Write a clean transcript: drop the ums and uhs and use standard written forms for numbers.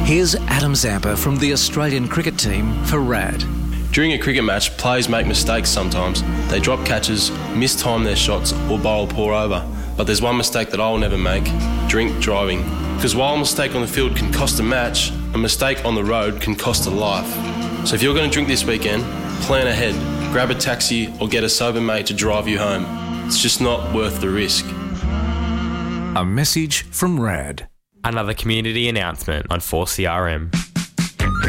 Here's Adam Zampa from the Australian cricket team for RAD. During a cricket match, players make mistakes sometimes. They drop catches, mistime their shots or bowl pour over. But there's one mistake that I'll never make: drink driving. Because while a mistake on the field can cost a match, a mistake on the road can cost a life. So if you're going to drink this weekend, plan ahead. Grab a taxi or get a sober mate to drive you home. It's just not worth the risk. A message from RAD. Another community announcement on 4CRM.